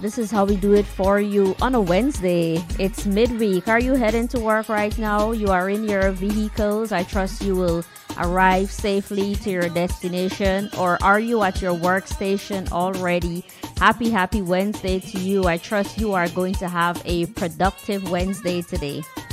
This is how we do it for you on a Wednesday. It's midweek. Are you heading to work right now? You are in your vehicles. I trust you will arrive safely to your destination. Or are you at your workstation already? Happy Wednesday to you. I trust you are going to have a productive Wednesday today.